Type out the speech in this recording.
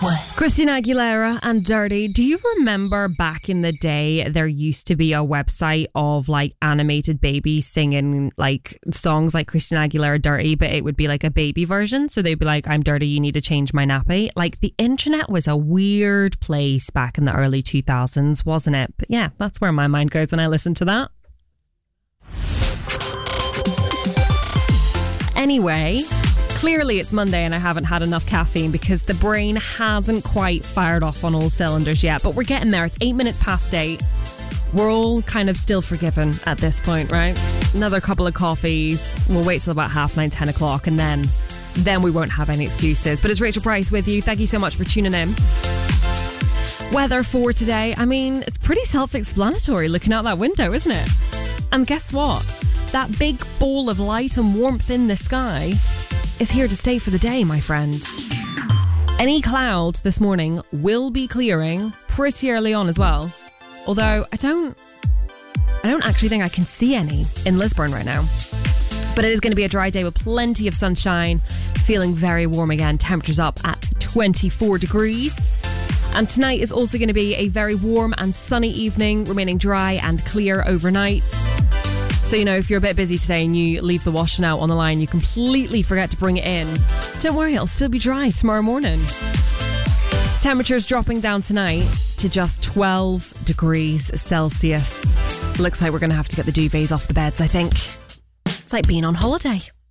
Christina Aguilera and Dirty. Do you remember back in the day there used to be a website of like animated babies singing like songs like Christina Aguilera Dirty, but it would be like a baby version, so they'd be like, I'm dirty, you need to change my nappy. Like, the internet was a weird place back in the early 2000s, wasn't it? But yeah, that's where my mind goes when I listen to that. Anyway, clearly it's Monday and I haven't had enough caffeine because the brain hasn't quite fired off on all cylinders yet, but we're getting there. It's 8 minutes past 8. We're all kind of still forgiven at this point, right? Another couple of coffees. We'll wait till about 9:30, 10 o'clock, and then we won't have any excuses. But it's Rachel Price with you. Thank you so much for tuning in. Weather for today, I mean, it's pretty self-explanatory looking out that window, isn't it? And guess what? That big ball of light and warmth in the sky is here to stay for the day, my friend. Any clouds this morning will be clearing pretty early on as well. Although I don't actually think I can see any in Lisburn right now. But it is going to be a dry day with plenty of sunshine, feeling very warm again. Temperatures up at 24 degrees. And tonight is also going to be a very warm and sunny evening, remaining dry and clear overnight. So, you know, if you're a bit busy today and you leave the washing out on the line, you completely forget to bring it in, don't worry, it'll still be dry tomorrow morning. Temperatures dropping down tonight to just 12 degrees Celsius. Looks like we're going to have to get the duvets off the beds, I think. It's like being on holiday.